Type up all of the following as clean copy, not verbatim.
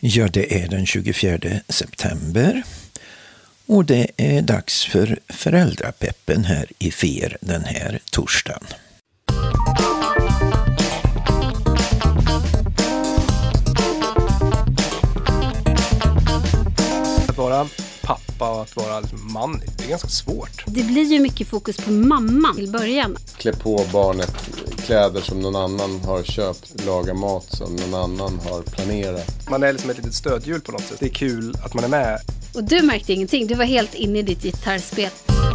Ja, det är den 24 september och det är dags för Föräldrapeppen här i FER den här torsdagen. Att vara pappa och att vara man, det är ganska svårt. Det blir ju mycket fokus på mamman till början. Klä på barnet kläder som någon annan har köpt, laga mat som någon annan har planerat. Man är liksom ett litet stödhjul på något sätt. Det är kul att man är med. Och du märkte ingenting, du var helt inne i ditt gitarrspel.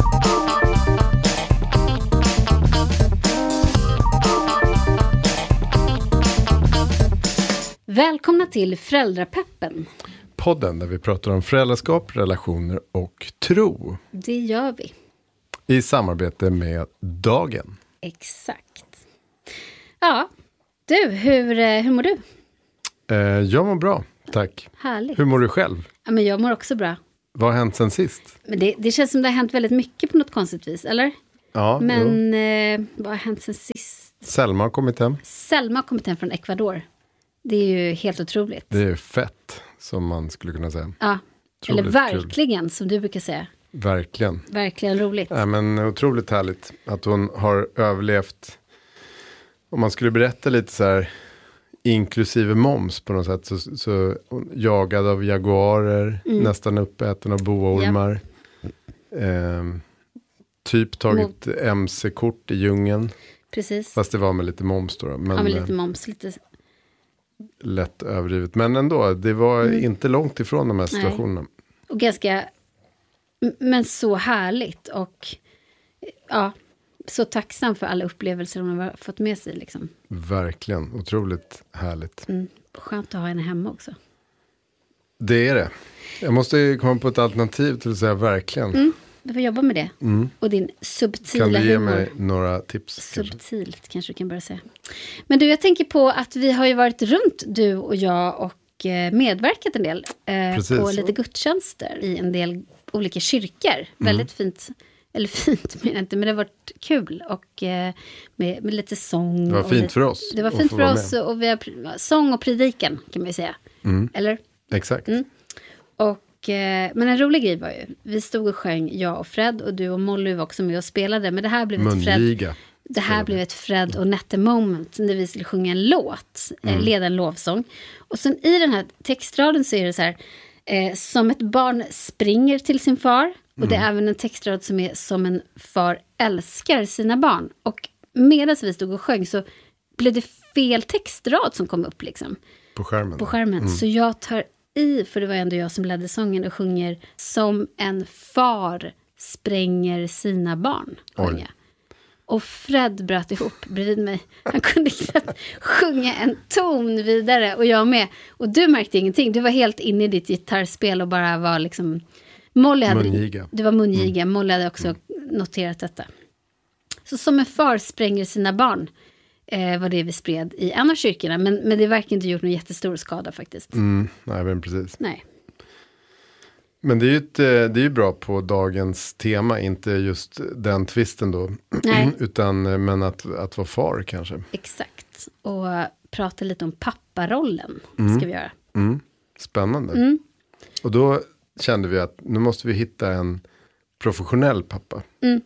Välkomna till Föräldrapeppen. Podden där vi pratar om föräldraskap, relationer och tro. Det gör vi. I samarbete med Dagen. Exakt. Ja, du, hur mår du? Jag mår bra, tack. Härligt. Hur mår du själv? Ja, men jag mår också bra. Vad har hänt sen sist? Men det känns som det har hänt väldigt mycket på något konstigt vis, eller? Ja, men vad har hänt sen sist? Selma har kommit hem. Selma har kommit hem från Ecuador. Det är ju helt otroligt. Det är fett, som man skulle kunna säga. Ja, otroligt eller verkligen, kul. Som du brukar säga. Verkligen. Verkligen roligt. Ja, men otroligt härligt att hon har överlevt. Om man skulle berätta lite så här, inklusive moms på något sätt, så jagad av jaguarer, nästan uppäten av boormar. Typ tagit MC-kort i djungeln. Precis. Fast det var med lite moms då. Men, ja, med lite moms, lite... lätt överdrivet. Men ändå, det var inte långt ifrån de här situationerna. Nej. Och ganska, men så härligt. Och ja, så tacksam för alla upplevelser hon har fått med sig. Liksom. Verkligen, otroligt härligt. Skönt att ha henne hemma också. Det är det. Jag måste komma på ett alternativ till att säga verkligen. Du får jobba med det. Och din subtila humor. Kan du ge mig några tips? Subtilt kanske du kan börja säga. Men du, jag tänker på att vi har ju varit runt, du och jag, och medverkat en del på lite gudstjänster i en del olika kyrkor. Väldigt fint, eller fint menar jag inte, men det har varit kul. Och med lite sång. Det var fint för oss. Det var fint för oss och vi har sång och predikan kan man ju säga. Eller? Exakt. Och men en rolig grej var ju, vi stod och sjöng, jag och Fred, och du och Molly var också med och spelade, men det här blev blev ett Fred och Nette moment när vi skulle sjunga en låt, leda en lovsång. Och sen i den här textraden så är det så här, som ett barn springer till sin far, och det är även en textrad som är som en far älskar sina barn. Och medan vi stod och sjöng så blev det fel textrad som kom upp liksom. På skärmen. Så jag tar för det var ändå jag som ledde sången och sjunger som en far spränger sina barn. Och Fred bröt ihop bredvid mig. Han kunde knappt sjunga en ton vidare, och jag med. Och du märkte ingenting. Du var helt inne i ditt gitarrspel och bara var liksom... Du var mungiga. Molly hade också noterat detta. Så som en far spränger sina barn var det vi spred i en av kyrkorna. Men det verkar inte gjort någon jättestor skada faktiskt. Nej, men precis. Nej. Men det är ju bra på dagens tema, inte just den twisten då. Nej. Men att vara far kanske. Exakt. Och prata lite om papparollen ska vi göra. Spännande. Och då kände vi att nu måste vi hitta en professionell pappa.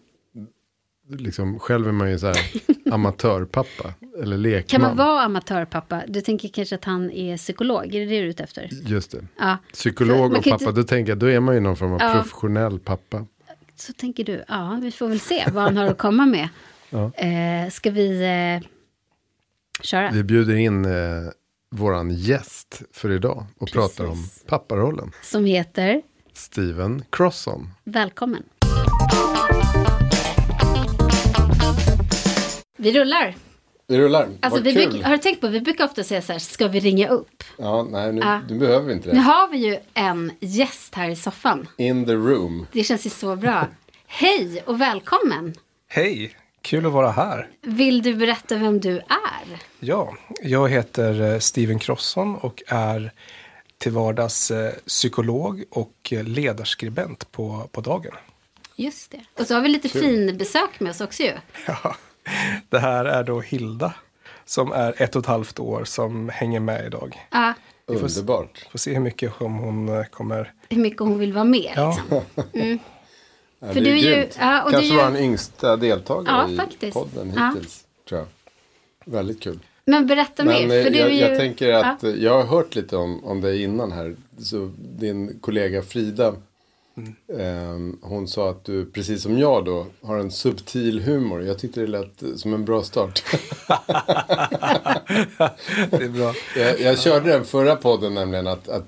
Liksom, själv är man ju så här amatörpappa eller lekman. Kan man vara amatörpappa? Du tänker kanske att han är psykolog, är det du är ute efter? Just det. Ja. Psykolog och pappa, då tänker jag, då är man ju någon form av professionell pappa. Så tänker du, ja, vi får väl se vad han har att komma med. Ska vi köra? Vi bjuder in våran gäst för idag och pratar om papparollen. Som heter? Steven Crosson. Välkommen. Vi rullar. Alltså, har du tänkt på, vi brukar ofta säga så här, ska vi ringa upp? Ja, nej, nu behöver vi inte det. Nu har vi ju en gäst här i soffan. In the room. Det känns ju så bra. Hej och välkommen. Hej, kul att vara här. Vill du berätta vem du är? Ja, jag heter Steven Crosson och är till vardags psykolog och ledarskribent på Dagen. Just det. Och så har vi lite fin besök med oss också ju. Ja, det här är då Hilda som är 1,5 år som hänger med idag. Ja, Underbart. Får se hur mycket som hon kommer... hur mycket hon vill vara med. Ja. Liksom. Ja, För det du är är ju- grymt. ja, och Kanske du är- var den yngsta deltagare Ja, i faktiskt. podden Ja. hittills, tror jag. Väldigt kul. Men berätta mer. Men För du är ju... jag tänker att jag har hört lite om dig innan här. Så din kollega Frida, hon sa att du, precis som jag då, har en subtil humor. Jag tyckte det lät som en bra start. Det är bra. Jag körde den förra podden nämligen att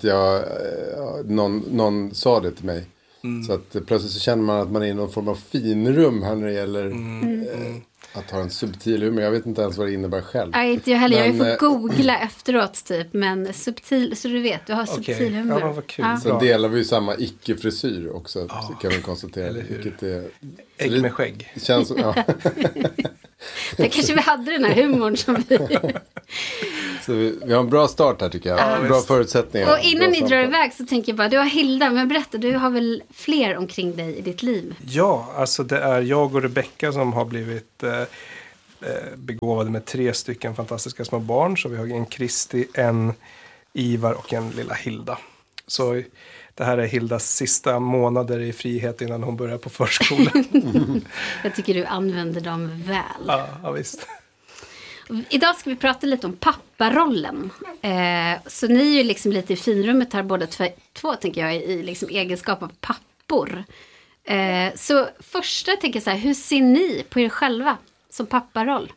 någon sa det till mig. Så att plötsligt så känner man att man är i någon form av finrum här när det gäller att ha en subtil humor. Jag vet inte ens vad det innebär själv. Nej, inte jag heller. Men, Jag får googla efteråt typ. Men subtil, så du vet, du har subtil Okej. humor. Ja, men vad kul. Ja. Sen delar vi ju samma icke-frisyr också, kan vi konstatera. Eller hur? Vilket är, Ägg med skägg. det känns som, ja. Där kanske vi hade den här humorn som vi... Så vi har en bra start här tycker jag. Ja, bra visst. förutsättningar. Och innan ni Bra drar samtal. iväg så tänker jag bara, du har Hilda, men berätta, du har väl fler omkring dig i ditt liv? Ja, alltså det är jag och Rebecca som har blivit begåvade med 3 stycken fantastiska små barn. Så vi har en Kristi, en Ivar och en lilla Hilda. Så det här är Hildas sista månader i frihet innan hon börjar på förskolan. Jag tycker du använder dem väl. Ja, visst. Idag ska vi prata lite om papparollen. Så ni är ju liksom lite i finrummet här båda två, tänker jag, i liksom egenskap av pappor. Så första tänker jag så här, hur ser ni på er själva som papparoll?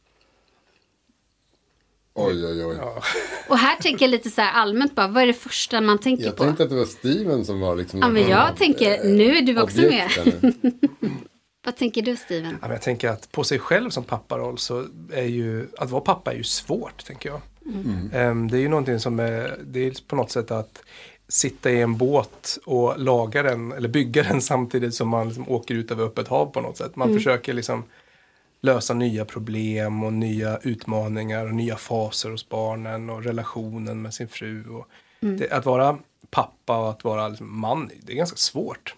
Oj. Och här tänker jag lite så här allmänt bara, vad är det första man tänker Jag på? tänkte att det var Steven som var liksom... Ja, men jag tänker, nu är du också med. objekt, Vad tänker du, Steven? Ja, men jag tänker att på sig själv som papparoll så är ju, att vara pappa är ju svårt, tänker jag. Det är ju någonting som är, det är på något sätt att sitta i en båt och laga den, eller bygga den samtidigt som man liksom åker ut över öppet hav på något sätt. Man försöker liksom lösa nya problem och nya utmaningar och nya faser hos barnen och relationen med sin fru. Och att vara pappa och att vara liksom man, det är ganska svårt.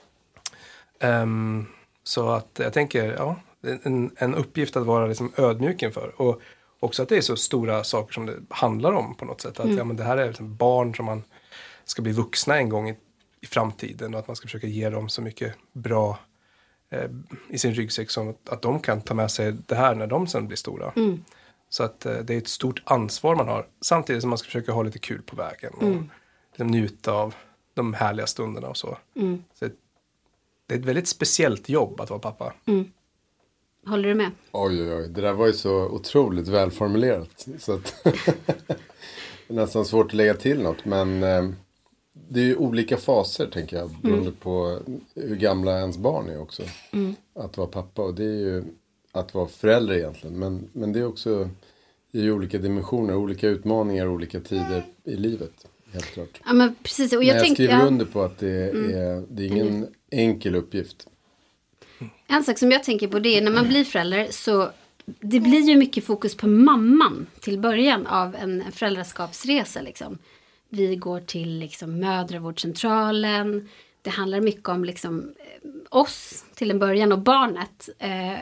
Så att jag tänker, ja, en uppgift att vara liksom ödmjuk inför. Och också att det är så stora saker som det handlar om på något sätt. Att ja, men det här är liksom barn som man ska bli vuxna en gång i framtiden. Och att man ska försöka ge dem så mycket bra i sin ryggsäck som att de kan ta med sig det här när de sen blir stora. Så att det är ett stort ansvar man har. Samtidigt som man ska försöka ha lite kul på vägen. Och liksom njuta av de härliga stunderna och så. Så det är ett väldigt speciellt jobb att vara pappa. Håller du med? Oj. Det där var ju så otroligt välformulerat. Så att det är nästan svårt att lägga till något. Men det är ju olika faser, tänker jag. Beroende på hur gamla ens barn är också. Att vara pappa. Och det är ju att vara förälder egentligen. Men det är också i olika dimensioner. Olika utmaningar, olika tider i livet. Helt klart. Ja, men precis. Och Men jag tänkte, skriver under på att det är ingen enkel uppgift. En sak som jag tänker på, det är när man blir förälder så det blir ju mycket fokus på mamman till början av en föräldraskapsresa liksom. Vi går till liksom mödravårdscentralen. Det handlar mycket om liksom oss till en början och barnet.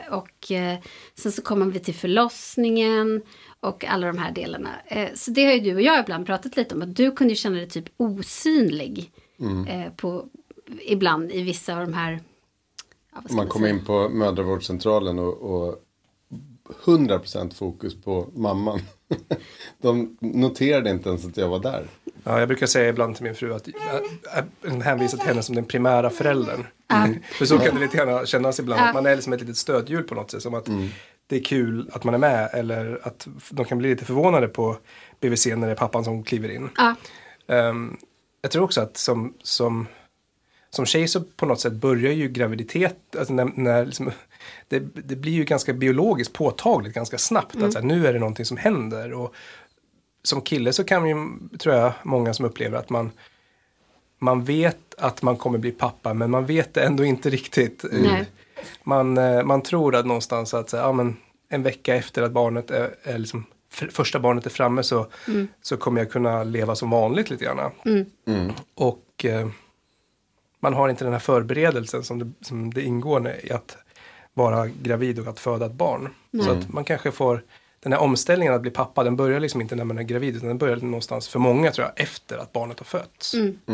Sen så kommer vi till förlossningen och alla de här delarna. Så det har ju du och jag ibland pratat lite om. Att du kunde ju känna dig typ osynlig ibland i vissa av de här... Ja, Man kom in på mödravårdscentralen och 100% fokus på mamman. De noterade inte ens att jag var där. Ja, jag brukar säga ibland till min fru att jag hänvisar till henne som den primära föräldern. För så kan det lite grann kännas ibland. Att man är liksom ett litet stödhjul på något sätt. Som att det är kul att man är med. Eller att de kan bli lite förvånade på BVC när det är pappan som kliver in. Jag tror också att som tjej så på något sätt börjar ju graviditet. Alltså när liksom, det blir ju ganska biologiskt påtagligt ganska snabbt. Att så här, nu är det någonting som händer. Och som kille så kan ju, tror jag, många som upplever att man vet att man kommer bli pappa, men man vet det ändå inte riktigt. Man tror att någonstans att ja, men en vecka efter att barnet är liksom, första barnet är framme så kommer jag kunna leva som vanligt lite grann. Och man har inte den här förberedelsen som det ingår i att vara gravid och att föda ett barn. Så att man kanske får den här omställningen att bli pappa, den börjar liksom inte när man är gravid, utan den börjar någonstans för många tror jag efter att barnet har fötts.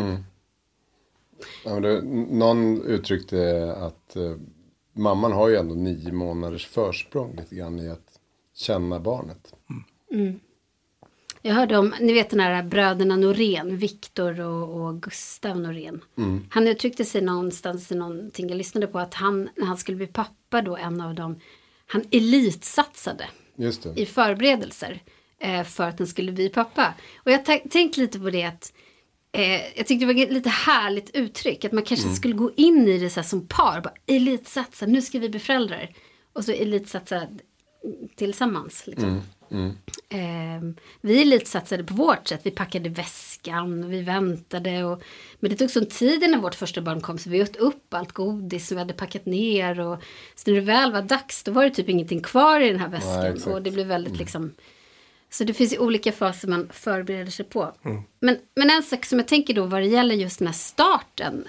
Ja, men någon uttryckte att mamman har ju ändå 9 månaders försprång lite grann i att känna barnet. Jag hörde om, ni vet den här bröderna Norén, Viktor och Gustav Norén. Han uttryckte sig någonstans i någonting, jag lyssnade på att han, när han skulle bli pappa då, en av dem, han elitsatsade i förberedelser för att han skulle bli pappa. Och jag tänkte lite på det att jag tyckte det var lite härligt uttryck, att man kanske skulle gå in i det så här som par, bara elitsatsa, nu ska vi bli föräldrar. Och så elitsatsa tillsammans liksom. Vi elitsatsade på vårt sätt. Vi packade väskan, vi väntade men det tog sån tid innan vårt första barn kom, så vi åt upp allt godis som vi hade packat ner, och så när det väl var dags, då var det typ ingenting kvar i den här väskan. Och det blev väldigt liksom, så det finns ju olika faser man förbereder sig på. Men en sak som jag tänker då vad det gäller just den här starten,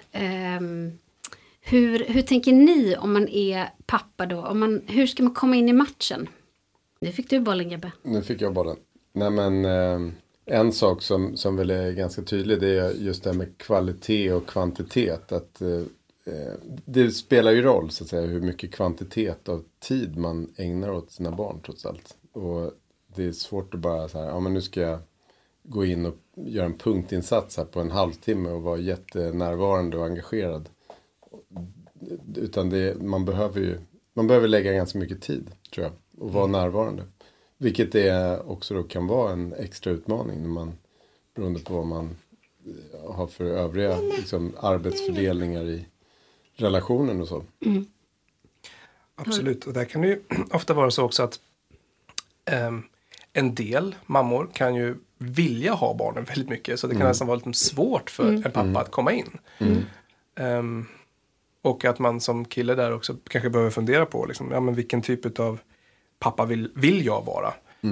hur tänker ni om man är pappa då? Hur ska man komma in i matchen? Nu fick du bollen, Gebbe. Nu fick jag bollen. Nej, men en sak som väl är ganska tydlig, det är just det här med kvalitet och kvantitet. Att det spelar ju roll så att säga hur mycket kvantitet av tid man ägnar åt sina barn trots allt. Och det är svårt att bara så här, ja men nu ska jag gå in och göra en punktinsats här på en halvtimme och vara jättenärvarande och engagerad. Utan man behöver lägga ganska mycket tid, tror jag, och vara närvarande. Vilket det också då kan vara en extra utmaning när man, beroende på vad man har för övriga liksom, arbetsfördelningar i relationen och så. Absolut, och där kan det ju ofta vara så också att en del mammor kan ju vilja ha barnen väldigt mycket, så det kan nästan vara lite svårt för en pappa att komma in. Och att man som kille där också kanske behöver fundera på liksom, ja, men vilken typ av pappa vill jag vara?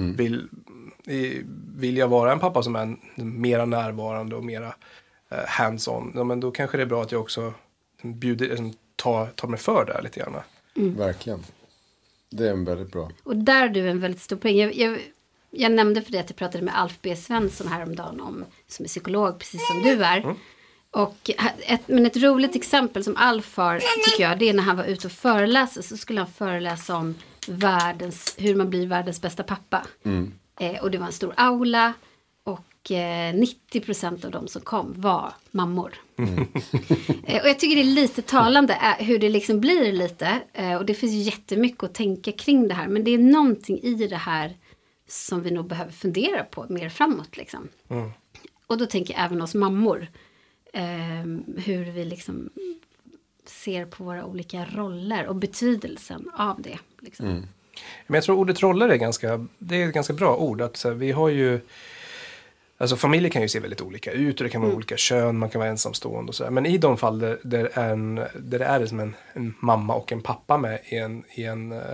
Vill jag vara en pappa som är mera närvarande och mera hands-on? Ja, men då kanske det är bra att jag också tar mig för det lite grann. Verkligen. Det är en väldigt bra. Och där är du en väldigt stor poäng. Jag nämnde för det att jag pratade med Alf B. Svensson häromdagen som är psykolog, precis som du är. Och ett roligt exempel som Alf har, tycker jag, det är när han var ute och föreläsa, så skulle han föreläsa om hur man blir världens bästa pappa. Och det var en stor aula, och 90% av de som kom var mammor. Och jag tycker det är lite talande hur det liksom blir lite, och det finns ju jättemycket att tänka kring det här, men det är någonting i det här som vi nog behöver fundera på mer framåt liksom. Och då tänker jag även oss mammor, hur vi liksom ser på våra olika roller och betydelsen av det liksom. Men jag tror ordet roller är ett ganska bra ord. Att så här, vi har ju, alltså familjer kan ju se väldigt olika ut, och det kan vara olika kön, man kan vara ensamstående och så här. Men i de fall där det är som en mamma och en pappa med i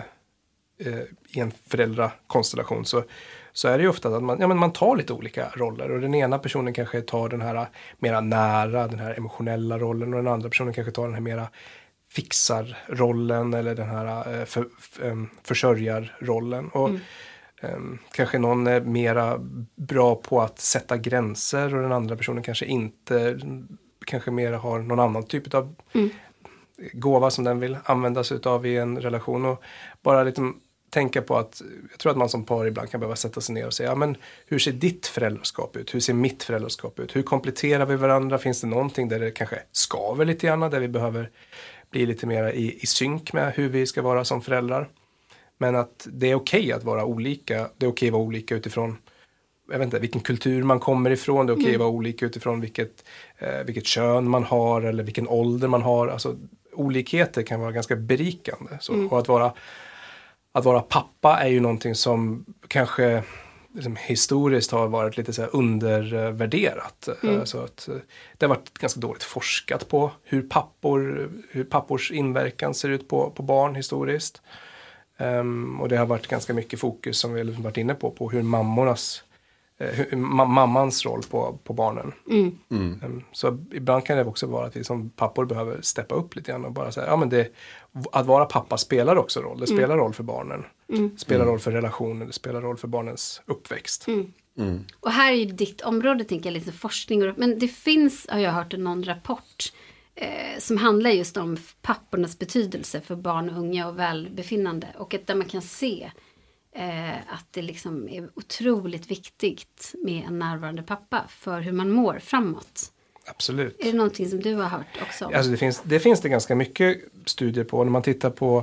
en föräldrakonstellation, så är det ju ofta att man tar lite olika roller, och den ena personen kanske tar den här mera nära, den här emotionella rollen, och den andra personen kanske tar den här mera fixarrollen eller den här försörjarrollen. Och kanske någon är mera bra på att sätta gränser, och den andra personen kanske inte, kanske mera har någon annan typ av gåva som den vill använda sig av i en relation. Och bara lite tänka på att jag tror att man som par ibland kan behöva sätta sig ner och säga, ja, men hur ser ditt föräldraskap ut? Hur ser mitt föräldraskap ut? Hur kompletterar vi varandra? Finns det någonting där det kanske skaver lite grann, där vi behöver bli lite mer i synk med hur vi ska vara som föräldrar? Men att det är okej att vara olika. Det är okej att vara olika utifrån, jag vet inte, vilken kultur man kommer ifrån. Det är okej att vara olika utifrån vilket kön man har eller vilken ålder man har. Alltså olikheter kan vara ganska berikande. Så, och att vara pappa är ju någonting som kanske liksom historiskt har varit lite så här undervärderat. Så att det har varit ganska dåligt forskat på hur pappors inverkan ser ut på barn historiskt. Och det har varit ganska mycket fokus, som vi har varit inne på hur mammornas mammans roll på barnen. Så ibland kan det också vara att vi som pappor behöver steppa upp lite grann och bara säga, att vara pappa spelar också roll. Det spelar roll för barnen. Det spelar roll för relationen. Det spelar roll för barnens uppväxt. Och här är ju ditt område, tänker jag, lite forskning. Men det finns, har jag hört, någon rapport som handlar just om pappornas betydelse för barn och unga och välbefinnande. Och där man kan se att det liksom är otroligt viktigt med en närvarande pappa för hur man mår framåt. Absolut. Är det någonting som du har hört också? Alltså det finns det ganska mycket studier på. När man tittar på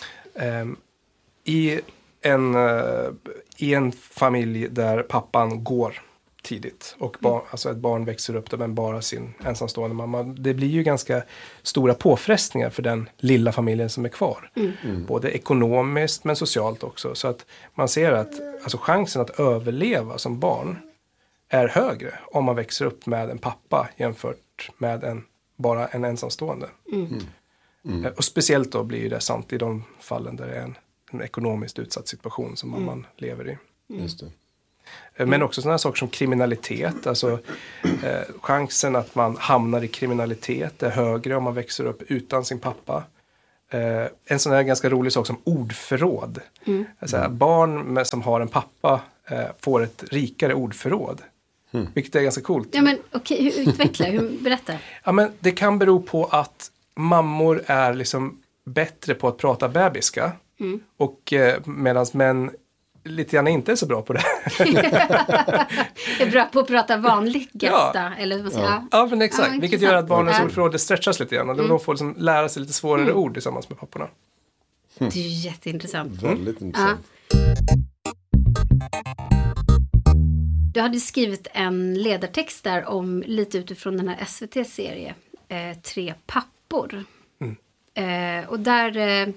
i en familj där pappan går tidigt och alltså ett barn växer upp där men bara sin ensamstående mamma. Det blir ju ganska stora påfrestningar för den lilla familjen som är kvar. Både ekonomiskt men socialt också. Så att man ser att alltså, chansen att överleva som barn är högre om man växer upp med en pappa jämfört med bara en ensamstående. Och speciellt då blir det sant i de fallen där det är en ekonomiskt utsatt situation som man lever i. Just det. Men också sådana saker som kriminalitet. Alltså chansen att man hamnar i kriminalitet är högre om man växer upp utan sin pappa. En sån här ganska rolig sak som ordförråd. Alltså, barn som har en pappa får ett rikare ordförråd. Vilket är ganska coolt. Ja, men okej, utveckla, berätta. Ja, men det kan bero på att mammor är liksom bättre på att prata bebiska. Och medan män lite grann inte är så bra på det. Är bra på att prata vanligaste. Eller vad säger jag? Ja, men exakt. Vilket gör att barnens ordförråd stretchas lite grann. Och de får liksom lära sig lite svårare ord tillsammans med papporna. Det är ju jätteintressant. Väldigt intressant. Du hade skrivit en ledartext där om lite utifrån den här SVT-serie 3 pappor. Och där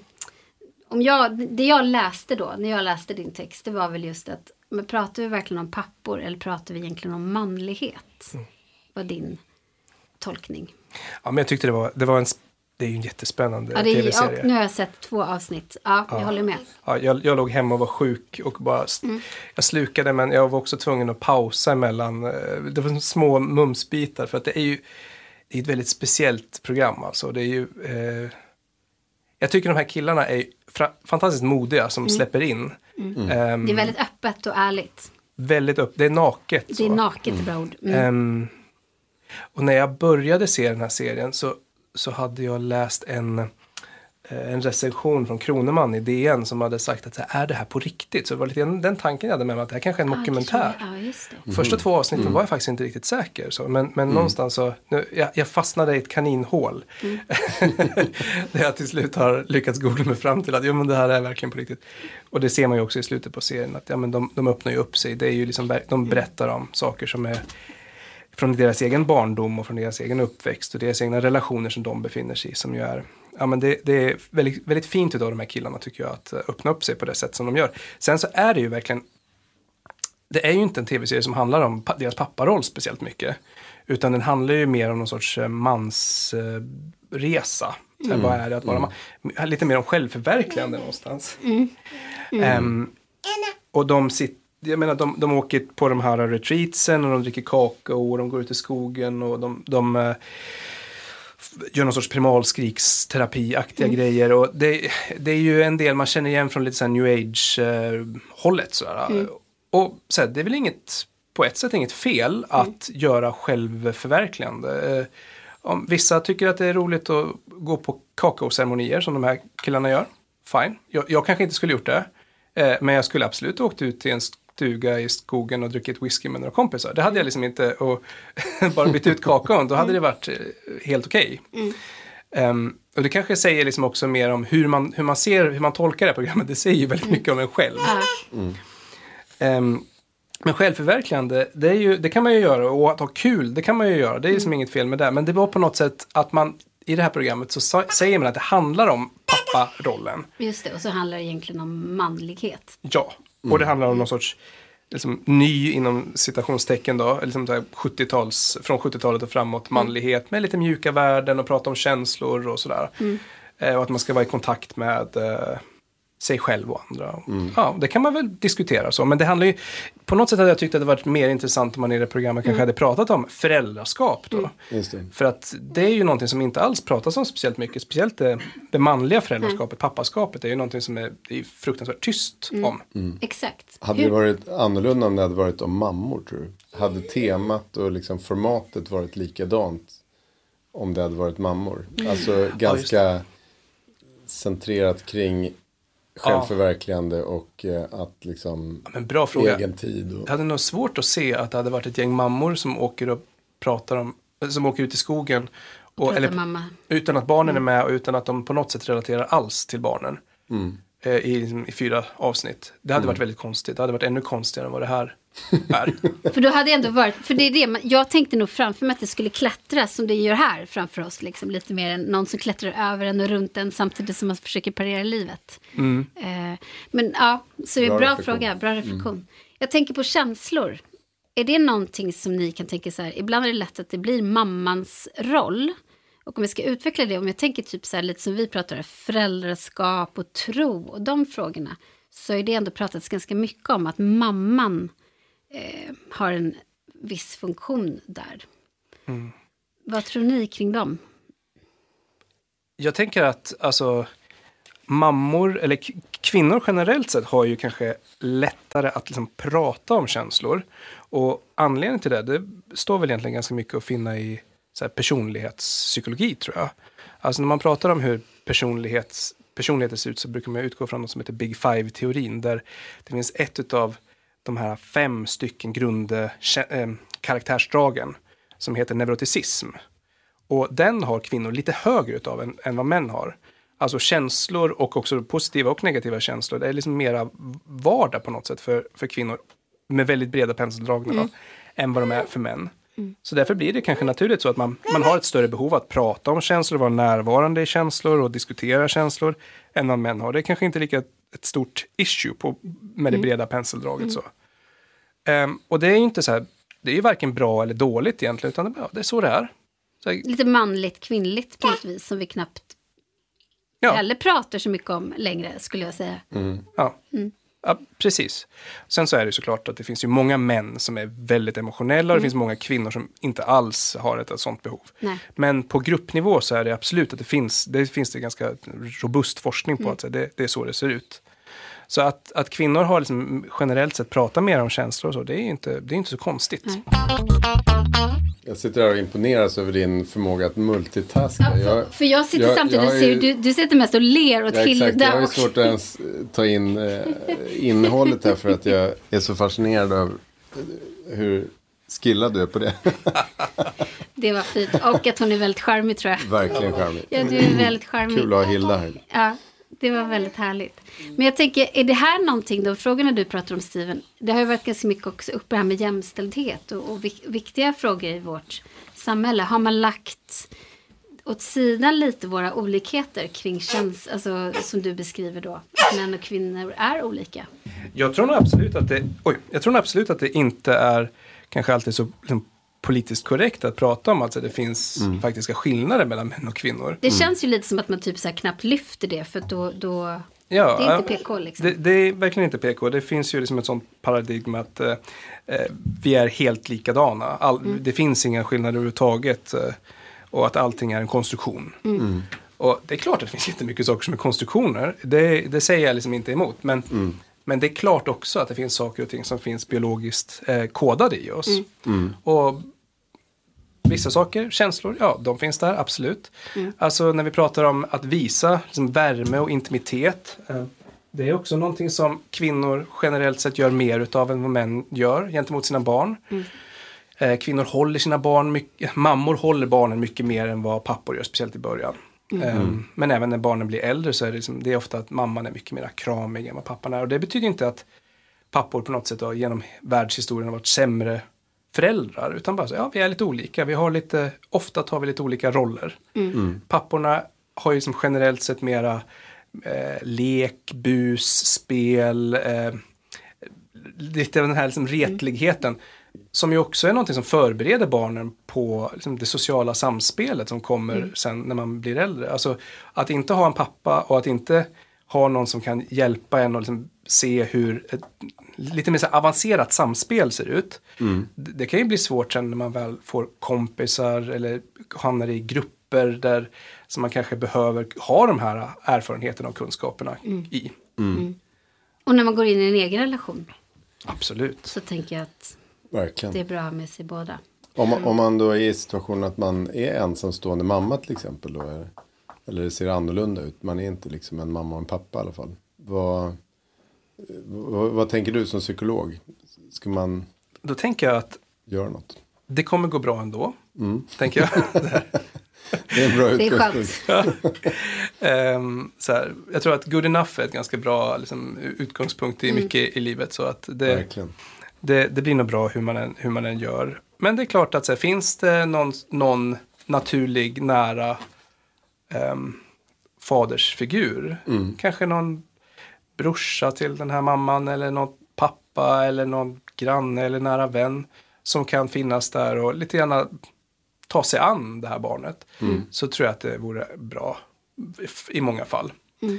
det jag läste då, när jag läste din text, det var väl just att, men pratar vi verkligen om pappor eller pratar vi egentligen om manlighet? Var din tolkning? Ja, men jag tyckte det är ju en jättespännande tv-serie. Nu har jag sett 2 avsnitt. Ja, jag håller med. Ja, jag låg hemma och var sjuk och bara jag slukade, men jag var också tvungen att pausa emellan. Det var små mumsbitar för att det är ett väldigt speciellt program alltså. Det är ju jag tycker de här killarna är fantastiskt modiga som släpper in. Det är väldigt öppet och ärligt. Det är naket. Det är naket, bra ord. Och när jag började se den här serien så hade jag läst en recension från Kroneman i DN som hade sagt att är det här på riktigt? Så det var lite den tanken jag hade med mig att det här kanske är en dokumentär. Ja, just det. Första 2 avsnitten var jag faktiskt inte riktigt säker. Så, men någonstans så, jag fastnade i ett kaninhål. Där jag till slut har lyckats googla mig fram till att men det här är verkligen på riktigt. Och det ser man ju också i slutet på serien att men de öppnar ju upp sig. Det är ju liksom, de berättar om saker som är från deras egen barndom och från deras egen uppväxt och deras egna relationer som de befinner sig i, som ju är, men det är väldigt, väldigt fint utav de här killarna tycker jag att öppna upp sig på det sätt som de gör. Sen så är det ju verkligen, det är ju inte en tv-serie som handlar om deras papparoll speciellt mycket, utan den handlar ju mer om någon sorts mansresa. Vad är det att vara man? Lite mer om självförverkligande någonstans. Och jag menar, de åker på de här retreatsen och de dricker kakao och de går ut i skogen och de gör någon sorts primalskriksterapi-aktiga grejer. Och det är ju en del man känner igen från lite så här new age-hållet. Och så här, det är väl på ett sätt inget fel att göra självförverkligande. Om vissa tycker att det är roligt att gå på kakaoceremonier som de här killarna gör. Fine. Jag kanske inte skulle gjort det. Men jag skulle absolut åkt ut till en stuga i skogen och druckit whisky med några kompisar. Det hade jag liksom inte, och bara bytt ut kakaon, då hade det varit helt okej. Och det kanske säger liksom också mer om hur man tolkar det här programmet. Det säger ju väldigt mycket om en själv. Men självförverkligande, det kan man ju göra, och att ha kul, det kan man ju göra. Det är liksom inget fel med det. Men det var på något sätt att man i det här programmet så säger man att det handlar om papparollen. Just det, och så handlar det egentligen om manlighet. Ja, och det handlar om någon sorts liksom, ny inom citationstecken då, liksom så här från 70-talet och framåt, manlighet med lite mjuka värden och prata om känslor och sådär. Och att man ska vara i kontakt med sig själv och andra. Ja, det kan man väl diskutera så. Men det handlar ju, på något sätt hade jag tyckt att det varit mer intressant om man i det programmet kanske hade pratat om föräldraskap då. Just det. För att det är ju någonting som inte alls pratas om speciellt mycket. Speciellt det manliga föräldraskapet, pappaskapet, är ju någonting som är fruktansvärt tyst om. Exakt. Hade det varit annorlunda om det hade varit om mammor, tror du? Hade temat och liksom formatet varit likadant om det hade varit mammor? Alltså ganska centrerat kring självförverkligande och att liksom men bra fråga. egen tid. Och... Det hade nog svårt att se att det hade varit ett gäng mammor som åker och pratar om, som åker ut i skogen utan att barnen är med och utan att de på något sätt relaterar alls till barnen i 4 avsnitt. Det hade varit väldigt konstigt. Det hade varit ännu konstigare än vad det här är. För då hade jag ändå varit, för det är det, jag tänkte nog framför mig att det skulle klättra som det gör här framför oss, liksom, lite mer än någon som klättrar över en och runt en samtidigt som man försöker parera livet. Men ja, så det är bra fråga, bra reflektion. Jag tänker på känslor. Är det någonting som ni kan tänka så här, ibland är det lätt att det blir mammans roll. Och om jag ska utveckla det, om jag tänker typ så här lite som vi pratar om, föräldraskap och tro och de frågorna, så är det ändå pratats ganska mycket om att mamman har en viss funktion där. Vad tror ni kring dem? Jag tänker att alltså, mammor eller kvinnor generellt sett har ju kanske lättare att liksom prata om känslor. Och anledningen till det står väl egentligen ganska mycket att finna i så här personlighetspsykologi, tror jag. Alltså när man pratar om hur personligheter ser ut så brukar man utgå från något som heter Big Five-teorin, där det finns ett av de här 5 stycken karaktärsdragen som heter neuroticism. Och den har kvinnor lite högre utav än vad män har. Alltså känslor och också positiva och negativa känslor. Det är liksom mera vardag på något sätt för kvinnor med väldigt breda penseldragningar än vad de är för män. Så därför blir det kanske naturligt så att man har ett större behov att prata om känslor, vara närvarande i känslor och diskutera känslor än vad män har. Det är kanske inte lika ett stort issue med det breda penseldraget så. Och det är ju inte så här, det är ju varken bra eller dåligt egentligen, utan det är så det är. Så lite manligt, kvinnligt på något vis som vi knappt heller pratar så mycket om längre, skulle jag säga. Ja, precis. Sen så är det såklart att det finns ju många män som är väldigt emotionella och det finns många kvinnor som inte alls har ett sånt behov. Nej. Men på gruppnivå så är det absolut att det finns det ganska robust forskning på att det är så det ser ut. Så att kvinnor har liksom generellt sett pratat mer om känslor och så, det är inte så konstigt. Nej. Jag sitter här och imponeras över din förmåga att multitaska. För jag sitter samtidigt och ser du sitter mest och ler åt Hilda. Jag har ju svårt att ens ta in innehållet här för att jag är så fascinerad av hur skillad du är på det. Det var fint. Och att hon är väldigt charmig, tror jag. Verkligen charmig. Ja, du är väldigt charmig. Kul att ha Hilda här. Ja, det var väldigt härligt. Men jag tänker, är det här någonting då, frågorna du pratar om, Steven, det har ju varit ganska mycket också uppe här med jämställdhet och viktiga frågor i vårt samhälle. Har man lagt åt sidan lite våra olikheter kring alltså som du beskriver då, att män och kvinnor är olika? Jag tror nog absolut att det inte är kanske alltid så liksom, politiskt korrekt att prata om att det finns faktiska skillnader mellan män och kvinnor. Det känns ju lite som att man typ så här knappt lyfter det, för att då det är inte PK liksom. Det är verkligen inte PK. Det finns ju liksom ett sånt paradigm att vi är helt likadana. Det finns inga skillnader överhuvudtaget och att allting är en konstruktion. Och det är klart att det finns jättemycket saker som är konstruktioner. Det säger jag liksom inte emot. Men det är klart också att det finns saker och ting som finns biologiskt kodade i oss. Och vissa saker, känslor, ja, de finns där, absolut. Alltså när vi pratar om att visa liksom, värme och intimitet. Det är också någonting som kvinnor generellt sett gör mer utav än vad män gör gentemot sina barn. Kvinnor håller sina barn mycket, mammor håller barnen mycket mer än vad pappor gör, speciellt i början. Men även när barnen blir äldre så är det är ofta att mamman är mycket mer kramig än vad pappan är. Och det betyder inte att pappor på något sätt genom världshistorien har varit sämre föräldrar, utan bara så, ja, vi är lite olika. Ofta tar vi lite olika roller. Papporna har ju som generellt sett mera lek, bus, spel, lite av den här liksom retligheten. Som ju också är någonting som förbereder barnen på liksom, det sociala samspelet som kommer sen när man blir äldre. Alltså att inte ha en pappa och att inte ha någon som kan hjälpa en och liksom se hur ett lite mer så avancerat samspel ser ut. Det kan ju bli svårt sen när man väl får kompisar eller hamnar i grupper där som man kanske behöver ha de här erfarenheterna och kunskaperna i. Och när man går in i en egen relation. Absolut. Så tänker jag att Verkligen. det är bra med sig båda. Om man då är i situationen att man är ensamstående mamma till exempel då, eller det ser annorlunda ut. Man är inte liksom en mamma och en pappa i alla fall. Vad tänker du som psykolog? Ska man Då tänker jag att göra något? det kommer gå bra ändå. Tänker jag. Det är en bra Det är utgångspunkt. skönt. Så här, jag tror att good enough är ett ganska bra liksom, utgångspunkt i mycket i livet. Så att Verkligen. det blir nog bra hur man än gör. Men det är klart att så här, finns det någon naturlig nära fadersfigur. Kanske någon brorsa till den här mamman eller någon pappa eller någon granne eller nära vän som kan finnas där och lite gärna ta sig an det här barnet. Så tror jag att det vore bra i många fall.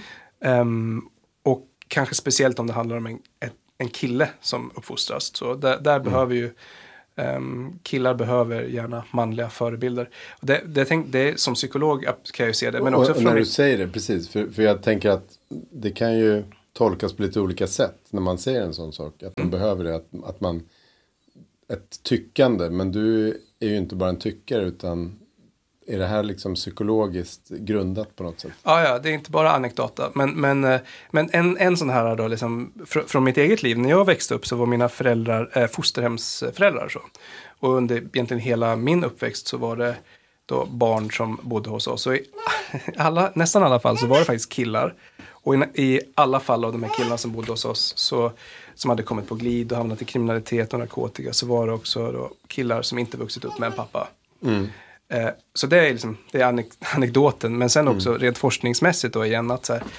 Och kanske speciellt om det handlar om en kille som uppfostras. Så där behöver ju killar behöver gärna manliga förebilder. Och det som psykolog kan jag ju se det. Men också och när du säger det, precis. För jag tänker att det kan ju tolkas på lite olika sätt när man säger en sån sak. Att man behöver det, att man ett tyckande. Men du är ju inte bara en tyckare utan är det här liksom psykologiskt grundat på något sätt? Ja, det är inte bara anekdota. Men en sån här då, liksom, från mitt eget liv. När jag växte upp så var mina föräldrar fosterhemsföräldrar. Så. Och under egentligen hela min uppväxt så var det då barn som bodde hos oss. Och i nästan alla fall så var det faktiskt killar. Och i alla fall av de här killarna som bodde hos oss som hade kommit på glid och hamnat i kriminalitet och narkotika så var det också då killar som inte vuxit upp med en pappa. Så det är liksom, det är anekdoten. Men sen också rent forskningsmässigt då igen att så här,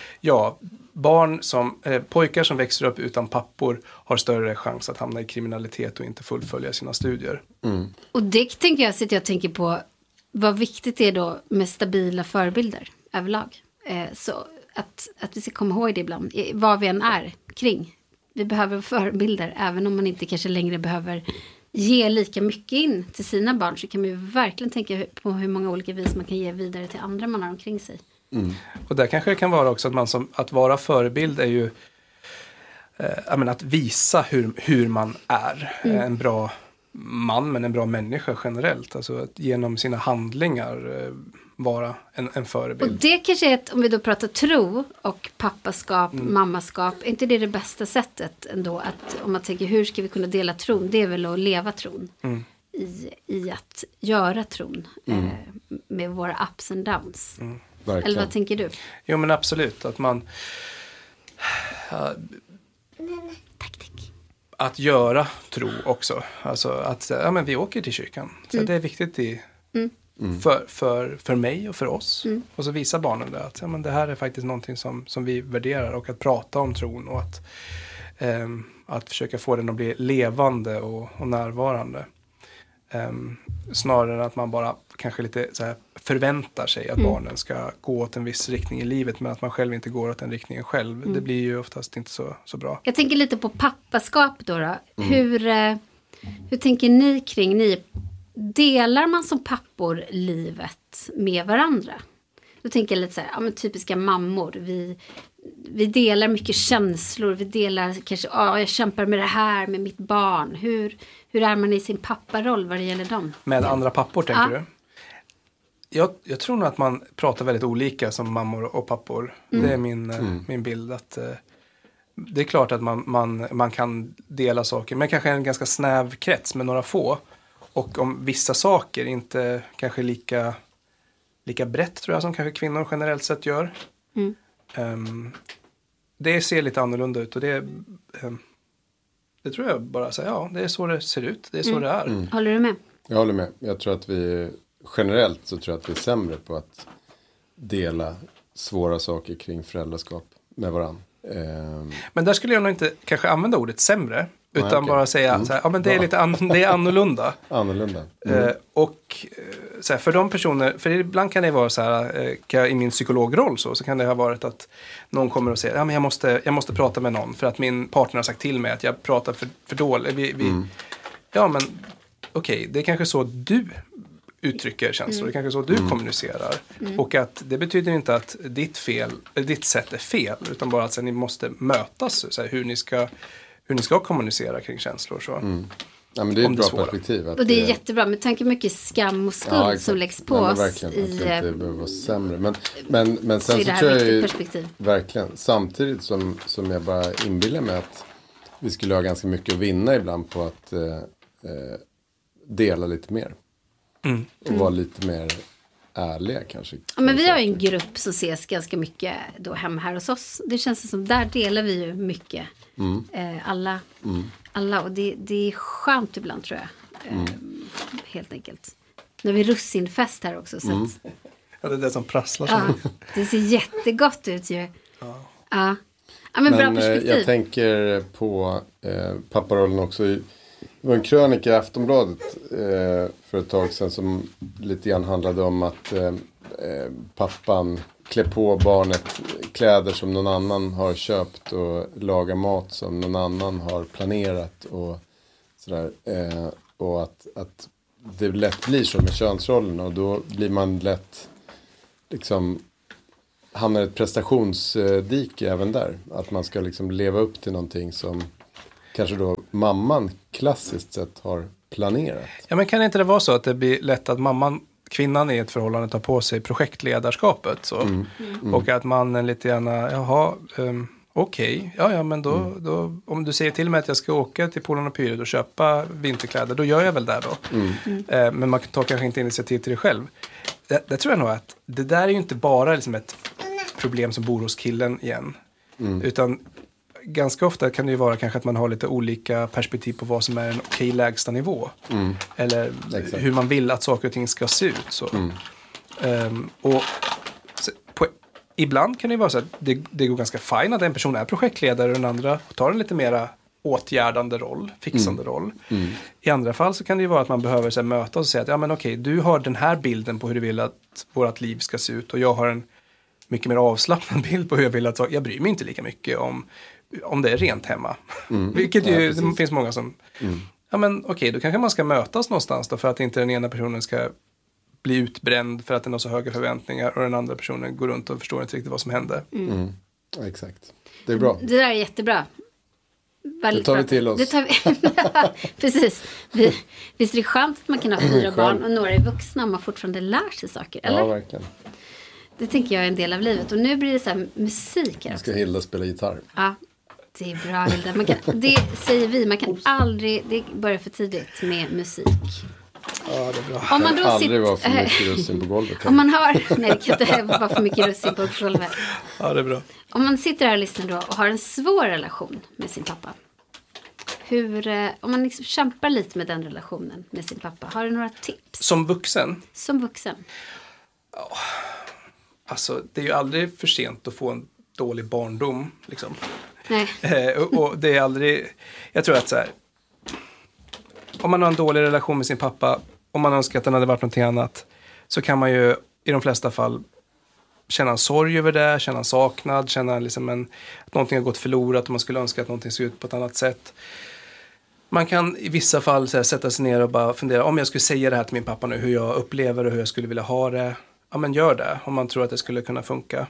pojkar som växer upp utan pappor har större chans att hamna i kriminalitet och inte fullfölja sina studier. Och det tänker jag tänker på vad viktigt det är då med stabila förebilder överlag. Så att vi ska komma ihåg det ibland, vad vi än är kring. Vi behöver förebilder, även om man inte kanske längre behöver ge lika mycket in till sina barn, så kan man ju verkligen tänka på hur många olika vis man kan ge vidare till andra man har omkring sig. Och där kanske det kan vara också att att vara förebild är ju att visa hur man är en bra man, men en bra människa generellt. Alltså att genom sina handlingar vara en förebild. Och det kanske är om vi då pratar tro och pappaskap, mammaskap, är inte det bästa sättet ändå? Att om man tänker hur ska vi kunna dela tron? Det är väl att leva tron. I att göra tron med våra ups and downs. Eller vad tänker du? Jo, men absolut. Att man att göra tro också. Alltså att men vi åker till kyrkan. Så det är viktigt för mig och för oss. Och så visar barnen det. Att men det här är faktiskt någonting som vi värderar. Och att prata om tron. Och att försöka få den att bli levande och närvarande. Snarare än att man bara kanske lite så här förväntar sig att barnen ska gå åt en viss riktning i livet, men att man själv inte går åt den riktningen själv. Det blir ju oftast inte så bra. Jag tänker lite på pappaskap då. Hur tänker ni kring delar man som pappor livet med varandra? Då tänker jag lite så här, typiska mammor. Vi delar mycket känslor. Vi delar kanske, jag kämpar med det här med mitt barn. Hur är man i sin papparoll vad det gäller dem? Med andra pappor tänker du? Jag tror nog att man pratar väldigt olika som mammor och pappor. Det är min bild. Att det är klart att man kan dela saker. Men kanske en ganska snäv krets med några få. Och om vissa saker inte kanske lika brett tror jag som kanske kvinnor generellt sett gör. Det ser lite annorlunda ut och det tror jag bara säger, det är så det ser ut, det är så det är. Håller du med? Jag håller med. Jag tror att generellt så tror jag att vi är sämre på att dela svåra saker kring föräldraskap med varandra. Men där skulle jag nog inte kanske använda ordet sämre. Utan bara säga så här, ja men det är lite det är annorlunda. Annorlunda. Och så här, för de personer, för ibland kan det vara så här, i min psykologroll så kan det ha varit att någon kommer och säger, ja men jag måste prata med någon för att min partner har sagt till mig att jag pratar för dåligt. Ja men okej, det är kanske så du uttrycker känslor, det är kanske så du kommunicerar. Och att det betyder inte att ditt sätt är fel, utan bara att ni måste mötas, så här, hur ni ska kommunicera kring känslor. Så. Ja, men det är ett bra perspektiv. Och det är jättebra, med tanke mycket skam och skuld som läggs på oss. Verkligen, att det inte behöver vara sämre. Men sen så tror jag ju, perspektiv. Verkligen, samtidigt som jag bara inbillar mig att vi skulle ha ganska mycket att vinna ibland på att dela lite mer. Och vara lite mer ärliga kanske. Ja, men vi har ju en grupp som ses ganska mycket då hemma här hos oss. Det känns som där delar vi ju mycket. Alla, och det är skönt ibland tror jag. Helt enkelt. Nu har vi russinfest här också. Så att, ja, det är det som prasslar sig. Ja, det ser jättegott ut ju. Ja, men bra perspektiv. Jag tänker på papparollen också. Det var en krönika i Aftonbladet för ett tag sedan som lite grann handlade om att pappan klär på barnet kläder som någon annan har köpt och lagar mat som någon annan har planerat och sådär. Och att det lätt blir så med könsrollen, och då blir man lätt liksom hamnar i ett prestationsdike även där. Att man ska liksom leva upp till någonting som kanske då mamman klassiskt sett har planerat. Ja, men kan inte det vara så att det blir lätt att kvinnan i ett förhållande tar på sig projektledarskapet så? Och att mannen lite gärna, okej, ja men då om du säger till mig att jag ska åka till Polen och Pyret och köpa vinterkläder, då gör jag väl det då. Men man tar kanske inte initiativ till det själv. Det tror jag nog att det där är ju inte bara liksom ett problem som bor hos killen igen. Utan ganska ofta kan det ju vara kanske att man har lite olika perspektiv på vad som är en okej lägsta nivå. Eller hur man vill att saker och ting ska se ut. Så. Och ibland kan det ju vara så att det går ganska fint att en person är projektledare och den andra tar en lite mera åtgärdande roll, fixande roll. I andra fall så kan det ju vara att man behöver så här, mötas och säga att ja men okej, du har den här bilden på hur du vill att vårt liv ska se ut och jag har en mycket mer avslappnad bild på hur jag vill att jag bryr mig inte lika mycket om det är rent hemma. Vilket ju, det finns många som ja men okej, då kanske man ska mötas någonstans då för att inte den ena personen ska bli utbränd för att den har så höga förväntningar och den andra personen går runt och förstår inte riktigt vad som hände. Ja, exakt. Det är bra. Det där är jättebra. Det tar vi till oss. Det tar vi. Precis. Visst är det skönt att man kan ha 4 barn och några är vuxna och man fortfarande lär sig saker, eller? Ja, verkligen. Det tänker jag är en del av livet. Och nu blir det så här musik här. Nu ska Hilda spela gitarr. Ja, det är bra Hilda. Det säger vi, man kan aldrig, det börjar för tidigt med musik. Ja, det är bra. Om man då aldrig vara för mycket russin på golvet. Om man har, nej det kan inte vara för mycket russin på golvet. Ja, det är bra. Om man sitter här och lyssnar då och har en svår relation med sin pappa. Om man liksom kämpar lite med den relationen med sin pappa, har du några tips? Som vuxen? Som vuxen. Ja. Alltså, det är ju aldrig för sent att få en dålig barndom, liksom. Nej. Och det är aldrig, jag tror att så här, om man har en dålig relation med sin pappa, om man önskar att den hade varit någonting annat, så kan man ju i de flesta fall känna en sorg över det, känna en saknad, känna liksom att någonting har gått förlorat och man skulle önska att någonting ser ut på ett annat sätt. Man kan i vissa fall så här, sätta sig ner och bara fundera, om jag skulle säga det här till min pappa nu, hur jag upplever och hur jag skulle vilja ha det. Ja, men gör det om man tror att det skulle kunna funka.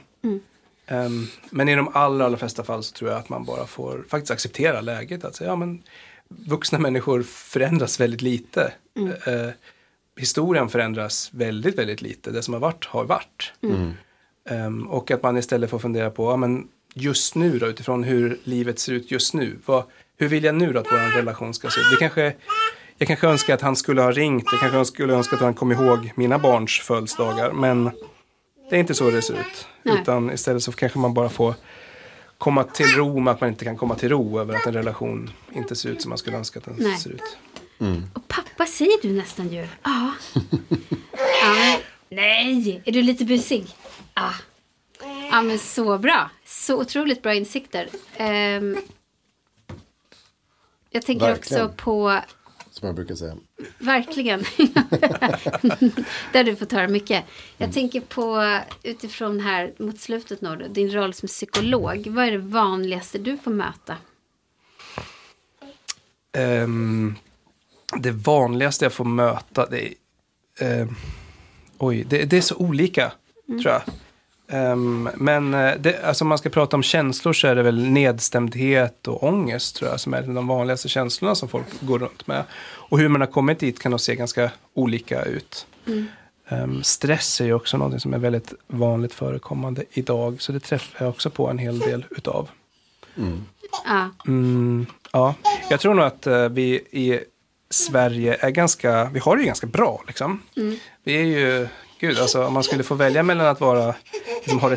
Men i de allra flesta fall så tror jag att man bara får faktiskt acceptera läget. Att säga, ja men vuxna människor förändras väldigt lite. Historien förändras väldigt, väldigt lite. Det som har varit har varit. Och att man istället får fundera på, ja men just nu då, utifrån hur livet ser ut just nu. Hur vill jag nu då att vår relation ska se ut? Jag kanske önskar att han skulle ha ringt. Jag kanske skulle önska att han kom ihåg mina barns födelsedagar. Men det är inte så det ser ut. Nej. Utan istället så kanske man bara får komma till ro med att man inte kan komma till ro över att en relation inte ser ut som man skulle önska att den ser ut. Och pappa säger du nästan ju. Ja. Nej, är du lite busig? Ja, men så bra. Så otroligt bra insikter. Jag tänker Verkligen. också på... Som jag brukar säga. Verkligen. Där du får höra mycket. Jag tänker på, utifrån här mot slutet nu, din roll som psykolog. Vad är det vanligaste du får möta? Det vanligaste jag får möta, det är så olika, tror jag. Men alltså om man ska prata om känslor så är det väl nedstämdhet och ångest, tror jag, som är de vanligaste känslorna som folk går runt med. Och hur man har kommit dit kan nog se ganska olika ut. Stress är ju också något som är väldigt vanligt förekommande idag, så det träffar jag också på en hel del utav. Ja, jag tror nog att vi i Sverige är vi har det ju ganska bra liksom. Vi är ju, gud, alltså om man skulle få välja mellan att vara, liksom, ha det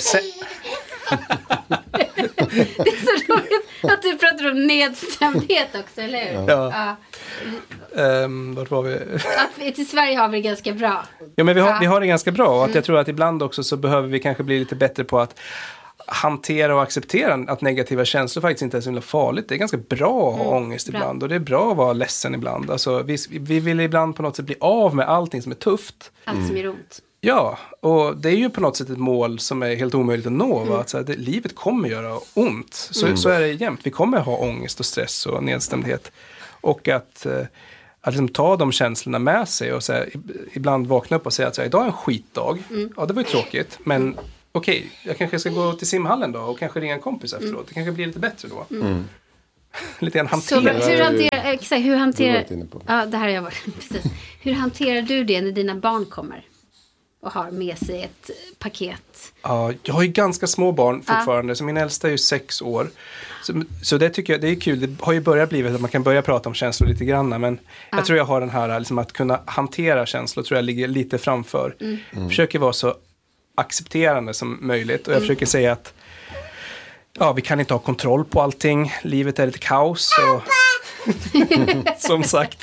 Det är så roligt att du pratar om nedstämdhet också, eller hur? Ja. Vart var vi? Att i Sverige har vi det ganska bra. Ja, men vi har det ganska bra. Och att jag tror att ibland också så behöver vi kanske bli lite bättre på att hantera och acceptera att negativa känslor faktiskt inte är så himla farligt. Det är ganska bra att ha ångest ibland. Och det är bra att vara ledsen ibland. Alltså, vi vill ibland på något sätt bli av med allting som är tufft. Allt som gör ont. Ja, och det är ju på något sätt ett mål som är helt omöjligt att nå. Va? Att så här, livet kommer göra ont. Så är det jämt. Vi kommer ha ångest och stress och nedstämdhet. Och att liksom ta de känslorna med sig och så här, ibland vakna upp och säga att så här, idag är en skitdag. Ja, det var ju tråkigt. Men okej, jag kanske ska gå till simhallen då och kanske ringa en kompis efteråt. Det kanske blir lite bättre då. Lite grann hantera. Så hur hanterar... Ja, det här har jag varit. Precis. Hur hanterar du det när dina barn kommer och har med sig ett paket? Ja, jag har ju ganska små barn fortfarande. Så min äldsta är ju 6 år. Så det tycker jag, det är kul. Det har ju börjat bli att man kan börja prata om känslor lite grann. Men jag tror jag har den här, liksom, att kunna hantera känslor tror jag ligger lite framför. Försöker vara så accepterande som möjligt. Och jag försöker säga att vi kan inte ha kontroll på allting. Livet är lite kaos. Och som sagt.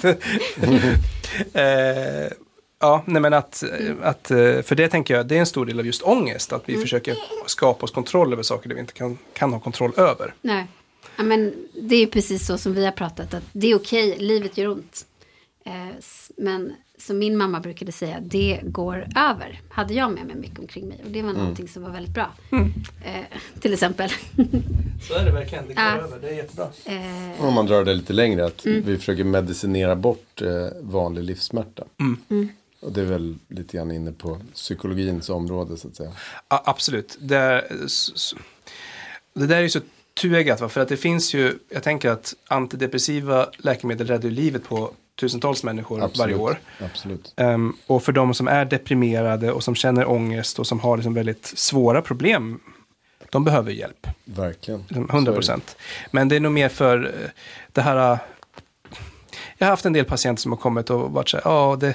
Men att för det tänker jag, det är en stor del av just ångest. Att vi försöker skapa oss kontroll över saker där vi inte kan ha kontroll över. Nej, ja, men det är precis så som vi har pratat. Att det är okej, livet gör ont. Men som min mamma brukade säga, det går över. Hade jag med mig mycket omkring mig. Och det var någonting som var väldigt bra. Till exempel. Så är det verkligen, det går över. Det är jättebra. Om man drar det lite längre, att vi försöker medicinera bort vanlig livssmärta. Och det är väl lite grann inne på psykologins område, så att säga. Ja, absolut. Det där är ju så tuegat, för att det finns ju, jag tänker att antidepressiva läkemedel räddar ju livet på tusentals människor varje år. Absolut. Och för de som är deprimerade och som känner ångest och som har liksom väldigt svåra problem, de behöver hjälp. Verkligen. 100%. Men det är nog mer för det här. Jag har haft en del patienter som har kommit och varit så här,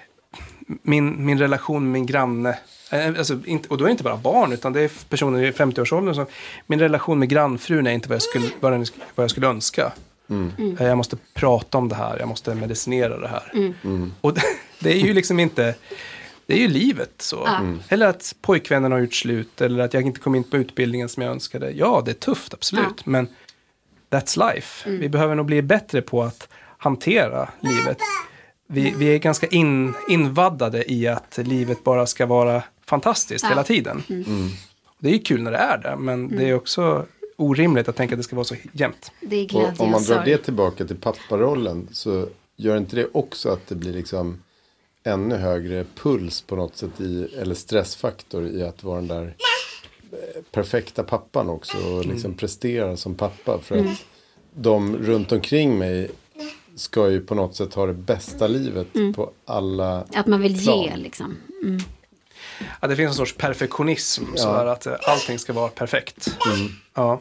min relation med min granne, alltså, och då är det inte bara barn utan det är personer i 50-årsåldern som, min relation med grannfrun är inte vad jag skulle önska. Jag måste prata om det här, jag måste medicinera det här. Och det är ju liksom inte, det är ju livet så. Eller att pojkvännen har gjort slut, eller att jag inte kom in på utbildningen som jag önskade. Ja, det är tufft, absolut, men that's life. Vi behöver nog bli bättre på att hantera livet. Vi är ganska invaddade i att livet bara ska vara fantastiskt hela tiden. Det är ju kul när det är det, men det är också orimligt att tänka att det ska vara så jämnt. Det är glädje och om man drar det tillbaka till papparollen, så gör inte det också att det blir liksom ännu högre puls på något sätt eller stressfaktor i att vara den där perfekta pappan också och liksom prestera som pappa, för att de runt omkring mig ska ju på något sätt ha det bästa livet på alla att man vill plan. ge liksom. Ja, det finns en sorts perfektionism så här att allting ska vara perfekt. Ja.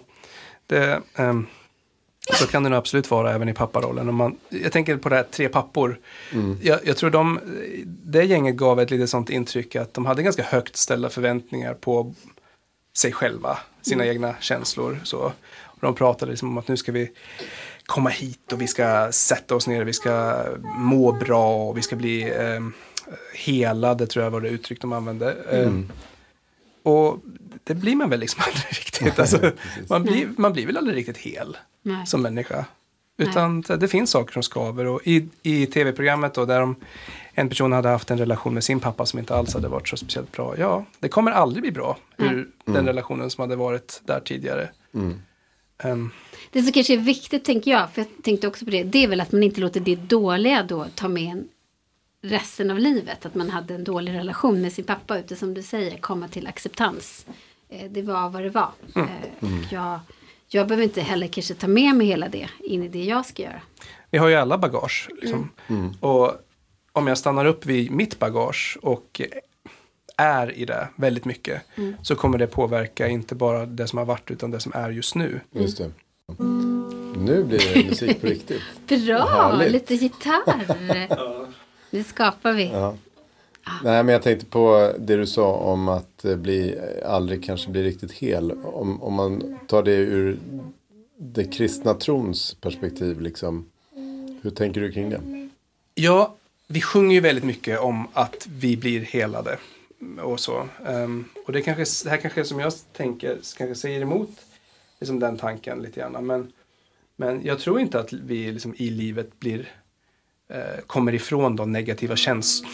Så kan det nog absolut vara även i papparollen. Jag tänker på det här 3 pappor. Jag tror det gänget gav ett lite sånt intryck att de hade ganska högt ställda förväntningar på sig själva, sina egna känslor. Så. Och de pratade liksom om att nu ska vi komma hit och vi ska sätta oss ner, vi ska må bra och vi ska bli helade, tror jag var det uttryck de använde. Och det blir man väl liksom aldrig riktigt. Alltså, man blir väl aldrig riktigt hel som människa. Utan det finns saker som skaver. Och i tv-programmet då, där en person hade haft en relation med sin pappa som inte alls hade varit så speciellt bra. Ja, det kommer aldrig bli bra ur den relationen som hade varit där tidigare. Det som kanske är viktigt, tänker jag, för jag tänkte också på det är väl att man inte låter det dåliga då ta med en resten av livet. Att man hade en dålig relation med sin pappa, utan som du säger, komma till acceptans. Det var vad det var. Jag behöver inte heller kanske ta med mig hela det in i det jag ska göra. Vi har ju alla bagage. Liksom. Och om jag stannar upp vid mitt bagage och är i det väldigt mycket, så kommer det påverka inte bara det som har varit utan det som är just nu. Just det. Nu blir det musik på riktigt. Bra, lite gitarr. Nu skapar vi. Ja. Nej, men jag tänkte på det du sa om att aldrig kanske bli riktigt hel. Om man tar det ur det kristna trons perspektiv, liksom. Hur tänker du kring det? Ja, vi sjunger ju väldigt mycket om att vi blir helade och så. Och det här kanske som jag tänker kanske säger emot liksom den tanken lite grann. Men jag tror inte att vi liksom i livet kommer ifrån de negativa känslor.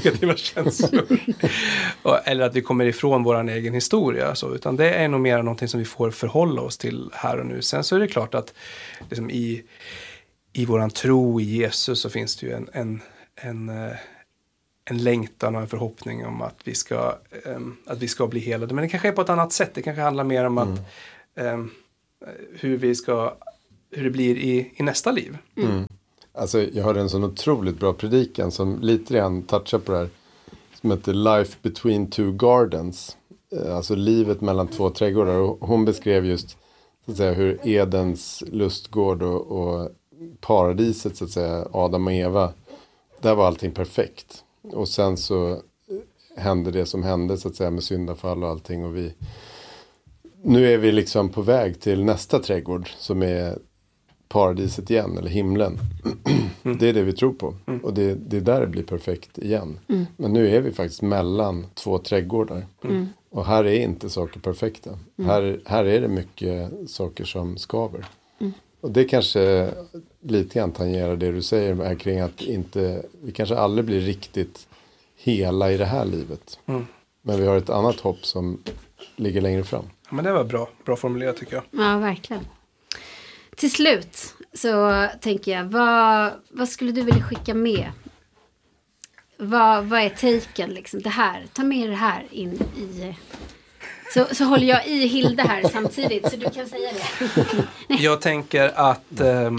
Eller att vi kommer ifrån vår egen historia. Så, utan det är nog mer någonting som vi får förhålla oss till här och nu. Sen så är det klart att liksom i våran tro i Jesus så finns det ju en längtan och en förhoppning om att vi ska bli helade. Men det kanske är på ett annat sätt. Det kanske handlar mer om att hur det blir i nästa liv. Alltså, jag hörde en sån otroligt bra predikan som lite grann touchar på det här, som heter Life Between Two Gardens. Alltså livet mellan två trädgårdar. Och hon beskrev just så att säga, hur Edens lustgård och paradiset, så att säga, Adam och Eva, där var allting perfekt. Och sen så hände det som hände, så att säga, med syndafall och allting. Och nu är vi liksom på väg till nästa trädgård som är paradiset igen, eller himlen. Det är det vi tror på. Och det är där det blir perfekt igen. Men nu är vi faktiskt mellan två trädgårdar. Och här är inte saker perfekta. Här är det mycket saker som skaver. Och det kanske lite grann tangerar det du säger här kring att vi kanske aldrig blir riktigt hela i det här livet. Men vi har ett annat hopp som ligger längre fram. Ja, men det var bra formulerat, tycker jag. Ja, verkligen. Till slut så tänker jag, vad skulle du vilja skicka med? Vad är taken liksom? Det här, ta med det här in i... Så håller jag i Hilda här samtidigt, så du kan säga det. Jag tänker att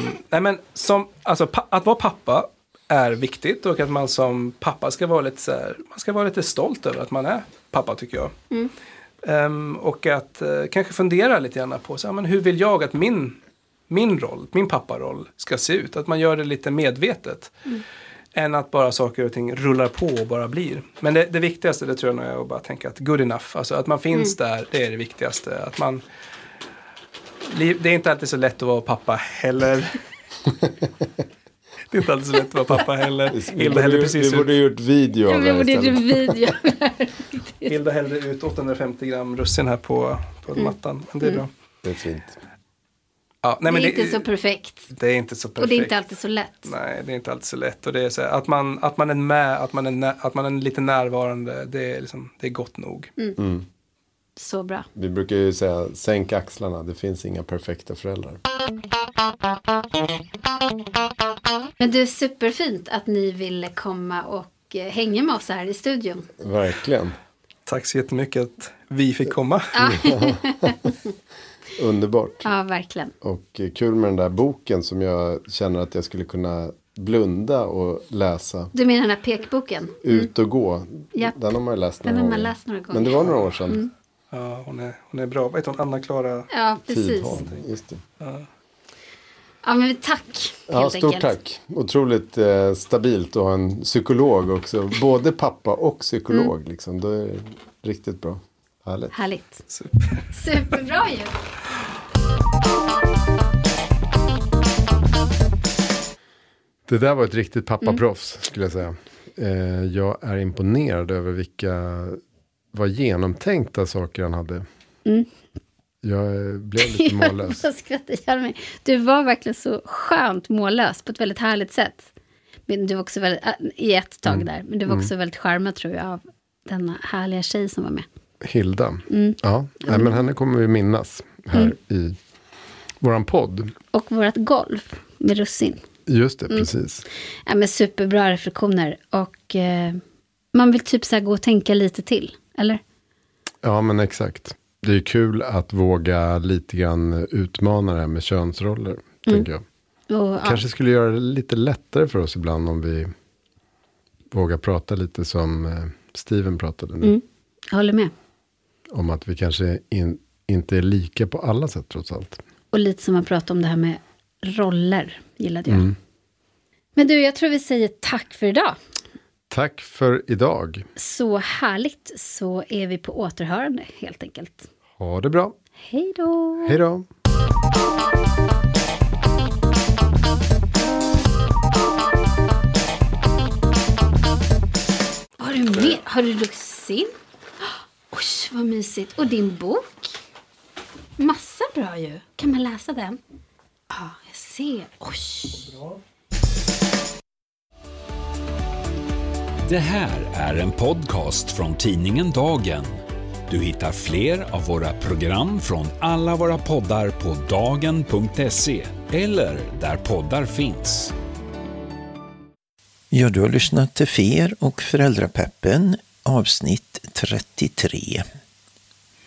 att vara pappa är viktigt, och att man som pappa ska vara lite så här, man ska vara lite stolt över att man är pappa, tycker jag. Och att kanske fundera lite grann på så här, men hur vill jag att min roll, min papparoll ska se ut? Att man gör det lite medvetet. Än att bara saker och ting rullar på och bara blir. Men det viktigaste, det tror jag nog är att bara tänka att good enough. Alltså att man finns där, det är det viktigaste. Att man... Det är inte alltid så lätt att vara pappa heller. Det är inte alltid så lätt att vara pappa heller. Vi borde gjort video av det istället. Hilda hällde ut 850 gram russin här på mattan. Men det är bra. Det är fint. Ja, nej, men det är inte så perfekt. Det är inte så perfekt. Och det är inte alltid så lätt. Nej, det är inte alltid så lätt. Och det är så här, att man är med, att man är lite närvarande, det är gott nog. Så bra. Vi brukar ju säga, sänk axlarna, det finns inga perfekta föräldrar. Men det är superfint att ni ville komma och hänga med oss här i studion. Verkligen. Tack så jättemycket att vi fick komma. Underbart. Ja, verkligen. Och kul med den där boken som jag känner att jag skulle kunna blunda och läsa. Du menar den här pekboken? Ut och gå. Japp. Den har man ju läst några gånger. Men det var några år sedan. Ja, hon är bra. Vad heter hon? Anna-Klara? Ja, precis. Tidholm, just det. Ja, men tack. Ja, stort tack. Otroligt stabilt att ha en psykolog också. Både pappa och psykolog. Liksom. Det är riktigt bra. Härligt. Superbra ju. Det där var ett riktigt pappaproffs, skulle jag säga. Jag är imponerad över vilka genomtänkta saker han hade. Jag blev lite mållös. Jag skrattar ihjäl mig. Du var verkligen så skönt mållös på ett väldigt härligt sätt. Men du var också väldigt, i ett tag där. Men du var också väldigt charmad, tror jag, av denna härliga tjej som var med. Hilda. Ja, nej, men henne kommer vi minnas här i våran podd. Och vårat golf med russin. Just det, precis. Ja, men superbra reflektioner. Och man vill typ så här gå och tänka lite till, eller? Ja, men exakt. Det är kul att våga lite grann utmana det här med könsroller, tänker jag. Och, Kanske skulle göra det lite lättare för oss ibland om vi vågar prata lite som Steven pratade nu. Jag håller med. Om att vi kanske inte är lika på alla sätt trots allt. Och lite som man pratar om det här med roller, gillade jag. Men du, jag tror vi säger tack för idag. Tack för idag. Så härligt, så är vi på återhörande helt enkelt. Ha det bra. Hej då. Hej då. Har du russin? Oj, vad mysigt. Och din bok? Massa bra ju. Kan man läsa den? Ja, jag ser. Oj. Det här är en podcast från tidningen Dagen. Du hittar fler av våra program från alla våra poddar på dagen.se eller där poddar finns. Ja, du har lyssnat till Fer och Föräldrapeppen, avsnitt 33.